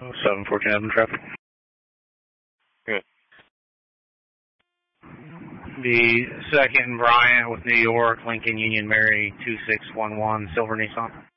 714 Evan traffic. Good. The second Bryant with New York, Lincoln Union Mary 2611, Silver Nissan.